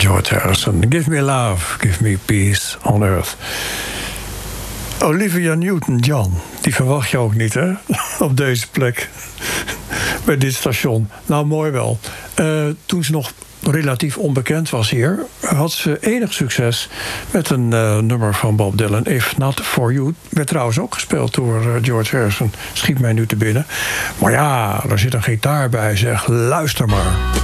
George Harrison. Give me love, give me peace on earth. Olivia Newton-John, die verwacht je ook niet, hè? Op deze plek. Bij dit station. Nou, mooi wel. Toen ze nog relatief onbekend was hier, had ze enig succes met een nummer van Bob Dylan, If Not For You. Werd trouwens ook gespeeld door George Harrison. Schiet mij nu te binnen. Maar ja, er zit een gitaar bij, zeg. Luister maar.